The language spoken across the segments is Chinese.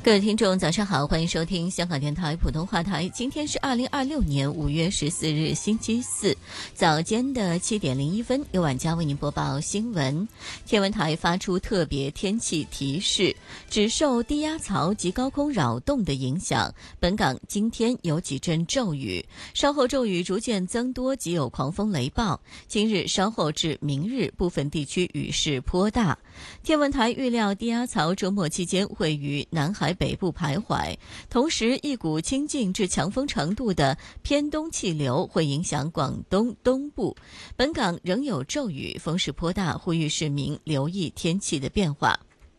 各位听众早上好，欢迎收听香港电台普通话台。今天是2026年5月14日星期四早间的7点01分，由晚佳为您播报新闻。天文台发出特别天气提示，只受低压槽及高空扰动的影响，本港今天有几阵骤雨，稍后骤雨逐渐增多及有狂风雷暴。今日稍后至明日部分地区雨势颇大。天文台预料低压槽周末期间会于南海北部徘徊，同时一股清劲至强风程度的偏东气流会影响广东东部，本港仍有骤雨，风势颇大，呼吁市民留意天气的变化。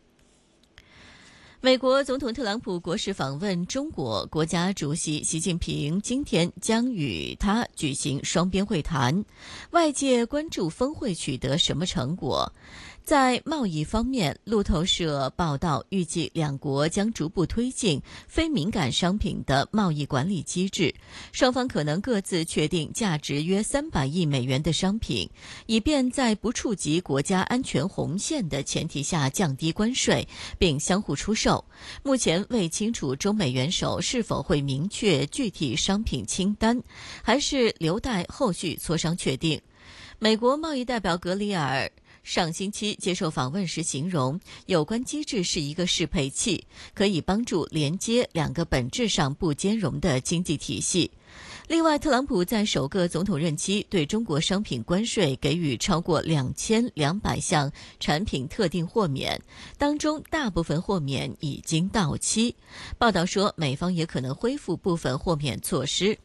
美国总统特朗普国事访问中国，国家主席习近平今天将与他举行双边会谈，外界关注峰会取得什么成果。在贸易方面，路透社报道，预计两国将逐步推进非敏感商品的贸易管理机制，双方可能各自确定价值约300亿美元的商品，以便在不触及国家安全红线的前提下降低关税，并相互出售。目前未清楚中美元首是否会明确具体商品清单，还是留待后续磋商确定。美国贸易代表格里尔上星期接受访问时形容，有关机制是一个适配器，可以帮助连接两个本质上不兼容的经济体系。另外，特朗普在首个总统任期对中国商品关税给予超过2200项产品特定豁免，当中大部分豁免已经到期。报道说，美方也可能恢复部分豁免措施。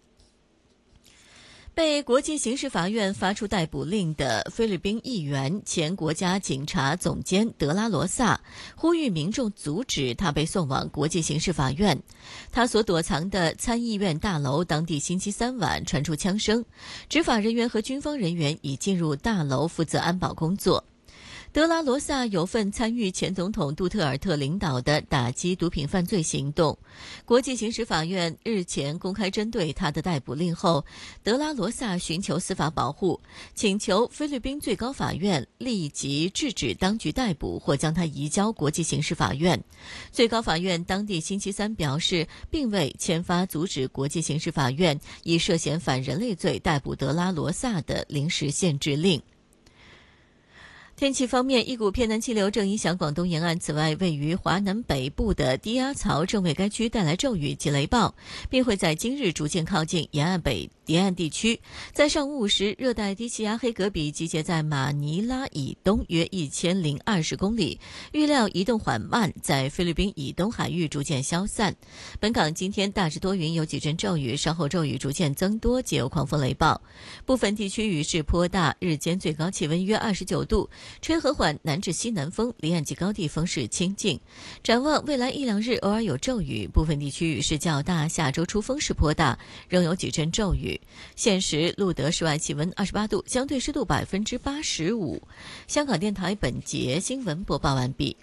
被国际刑事法院发出逮捕令的菲律宾议员、前国家警察总监德拉罗萨呼吁民众阻止他被送往国际刑事法院。他所躲藏的参议院大楼当地星期三晚传出枪声，执法人员和军方人员已进入大楼负责安保工作。德拉罗萨有份参与前总统杜特尔特领导的打击毒品犯罪行动。国际刑事法院日前公开针对他的逮捕令后，德拉罗萨寻求司法保护，请求菲律宾最高法院立即制止当局逮捕或将他移交国际刑事法院。最高法院当地星期三表示，并未签发阻止国际刑事法院以涉嫌反人类罪逮捕德拉罗萨的临时限制令。天气方面，一股偏南气流正影响广东沿岸，此外位于华南北部的低压槽正为该区带来骤雨及雷暴，并会在今日逐渐靠近沿岸地区。在上午5时，热带低气压黑格比集结在马尼拉以东约1020公里，预料移动缓慢，在菲律宾以东海域逐渐消散。本港今天大致多云，有几阵骤雨，稍后骤雨逐渐增多，皆有狂风雷暴，部分地区雨势颇大，日间最高气温约29度，吹和缓南至西南风，离岸及高地风势清劲。展望未来1-2日偶尔有骤雨，部分地区雨势较大，下周初风势颇大，仍有几阵骤雨。现时路德室外气温28度，相对湿度85%。香港电台本节新闻播报完毕。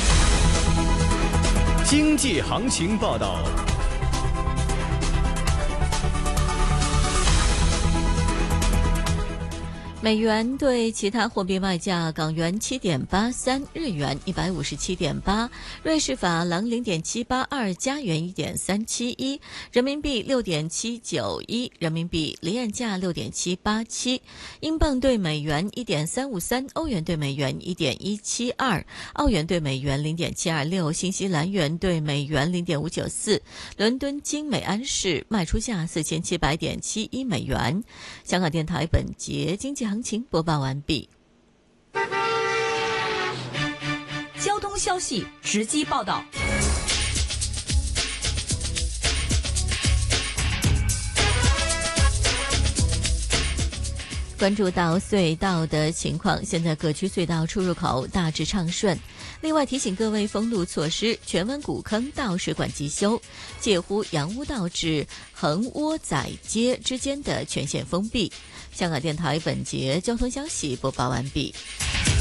经济行情报道。 美元对其他货币卖价：港元7.83，日元157.8，瑞士法郎0.782，加元1.371，人民币6.791，人民币离岸价6.787，英镑对美元1.353，欧元对美元1.172，澳元对美元0.726，新西兰元对美元0.594。伦敦金每安士卖出价4700.71美元。香港电台本节经济行情播报完毕。 交通消息直击报道。 关注到隧道的情况，现在各区隧道出入口大致畅顺。另外提醒各位封路措施，荃湾古坑道水管急修，介乎洋屋道至横窝仔街之间的全线封闭。香港电台本节交通消息播报完毕。